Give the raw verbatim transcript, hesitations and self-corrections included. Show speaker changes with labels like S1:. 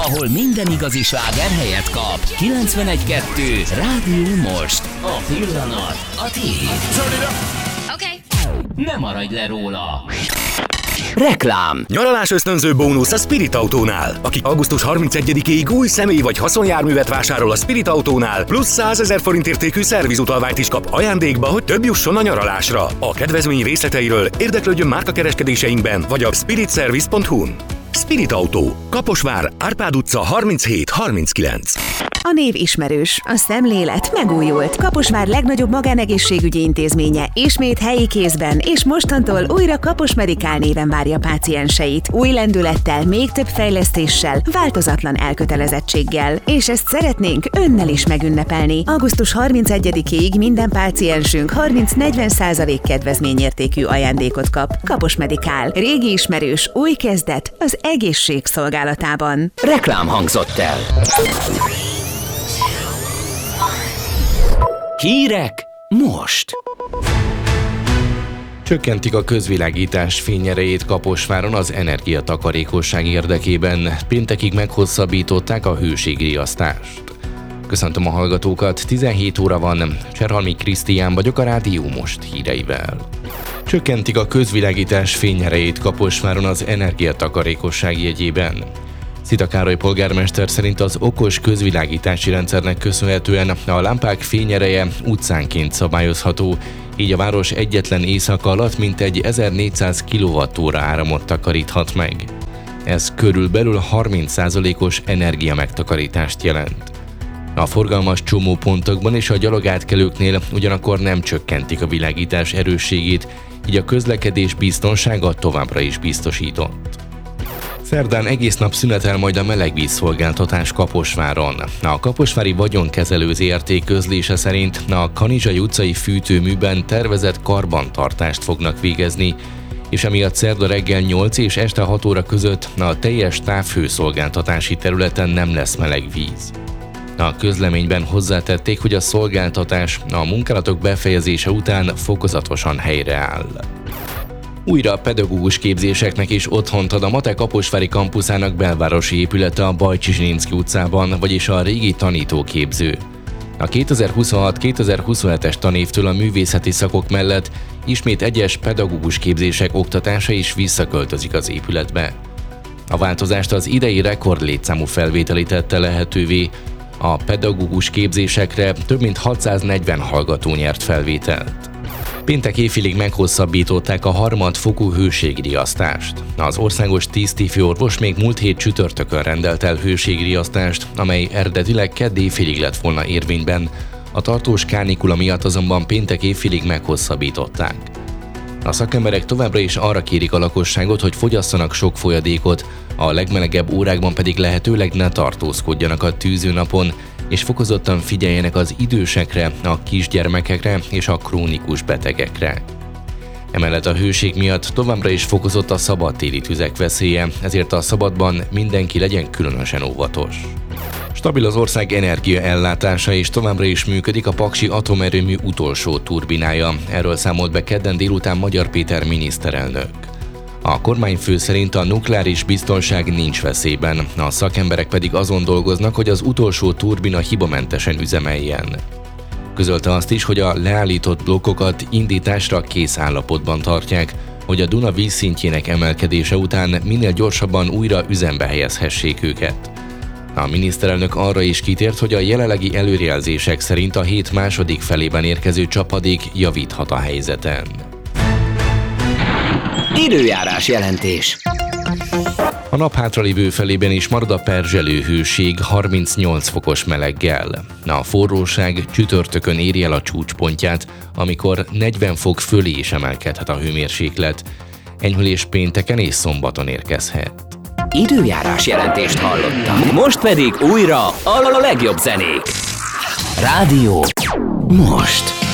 S1: ahol minden igazi sláger helyet kap. kilencvenegy kettő Rádió Most. A pillanat, a tiéd.
S2: Okay.
S1: Ne maradj le róla. Reklám.
S3: Nyaralás ösztönző bónusz a Spirit Autónál. Aki augusztus harmincegyedikéig új személy vagy haszonjárművet vásárol a Spirit Autónál, plusz százezer forint értékű szervizutalványt is kap ajándékba, hogy több jusson a nyaralásra. A kedvezmény részleteiről érdeklődjön márkakereskedéseinkben vagy a spirit service pont hu-n. Spirit Autó. Kaposvár, Árpád utca harminchét harminckilenc.
S4: A név ismerős, a szemlélet megújult. Kaposvár legnagyobb magánegészségügyi intézménye ismét helyi kézben, és mostantól újra Kapos Medikál néven várja pácienseit. Új lendülettel, még több fejlesztéssel, változatlan elkötelezettséggel. És ezt szeretnénk önnel is megünnepelni. augusztus harmincegyedikéig minden páciensünk harminc-negyven százalék kedvezményértékű ajándékot kap. Kapos Medikál. Régi ismerős, új kezdet az egészség szolgálatában.
S1: Reklám hangzott el. Hírek most.
S5: Csökkentik a közvilágítás fényerejét Kaposváron az energiatakarékosság érdekében. Péntekig meghosszabbították a hőségriasztást. Köszöntöm a hallgatókat, tizenhét óra van, Cserhalmi Krisztián vagyok a Rádió Most híreivel. Csökkentik a közvilágítás fényerejét Kaposváron az energiatakarékosság jegyében. Szita Károly polgármester szerint az okos közvilágítási rendszernek köszönhetően a lámpák fényereje utcánként szabályozható, így a város egyetlen éjszaka alatt mintegy ezernégyszáz kilovattóra áramot takaríthat meg. Ez körülbelül harminc százalékos energiamegtakarítást jelent. A forgalmas csomópontokban és a gyalogátkelőknél ugyanakkor nem csökkentik a világítás erősségét, így a közlekedés biztonsága továbbra is biztosított. Szerdán egész nap szünetel majd a melegvízszolgáltatás Kaposváron. A kaposvári vagyonkezelő zé er té közlése szerint a Kanizsai utcai fűtőműben tervezett karbantartást fognak végezni, és emiatt szerda reggel nyolc és este hat óra között a teljes távhőszolgáltatási területen nem lesz meleg víz. A közleményben hozzátették, hogy a szolgáltatás a munkálatok befejezése után fokozatosan helyreáll. Újra a pedagógus képzéseknek is otthont ad a MATE kaposvári kampuszának belvárosi épülete a Bajcsi Zsilinszky utcában, vagyis a régi tanítóképző. A kétezer-huszonhat kétezer-huszonhetes tanévtől a művészeti szakok mellett ismét egyes pedagógus képzések oktatása is visszaköltözik az épületbe. A változást az idei rekordlétszámú felvételi tette lehetővé. A pedagógus képzésekre több mint hatszáznegyven hallgató nyert felvételt. Péntek éjfélig meghosszabbították a harmadfokú hőségriasztást. Az országos tisztifőorvos még múlt hét csütörtökön rendelt el hőségriasztást, amely eredetileg kedd éjfélig lett volna érvényben, a tartós kánikula miatt azonban péntek éjfélig meghosszabbították. A szakemberek továbbra is arra kérik a lakosságot, hogy fogyasszanak sok folyadékot, a legmelegebb órákban pedig lehetőleg ne tartózkodjanak a tűzőnapon, és fokozottan figyeljenek az idősekre, a kisgyermekekre és a krónikus betegekre. Emellett a hőség miatt továbbra is fokozott a szabadtéri tüzek veszélye, ezért a szabadban mindenki legyen különösen óvatos. Stabil az ország energiaellátása, és továbbra is működik a paksi atomerőmű utolsó turbinája. Erről számolt be kedden délután Magyar Péter miniszterelnök. A kormányfő szerint a nukleáris biztonság nincs veszélyben, a szakemberek pedig azon dolgoznak, hogy az utolsó turbina hibamentesen üzemeljen. Közölte azt is, hogy a leállított blokkokat indításra kész állapotban tartják, hogy a Duna vízszintjének emelkedése után minél gyorsabban újra üzembe helyezhessék őket. A miniszterelnök arra is kitért, hogy a jelenlegi előrejelzések szerint a hét második felében érkező csapadék javíthat a helyzeten.
S1: Időjárás jelentés.
S5: A nap hátralévő felében is marad a perzselő hőség harmincnyolc fokos meleggel. A forróság csütörtökön éri el a csúcspontját, amikor negyven fok fölé is emelkedhet a hőmérséklet. Enyhülés pénteken és szombaton érkezhet.
S1: Időjárás jelentést hallottak. Most pedig újra a legjobb zenék. Rádió Most.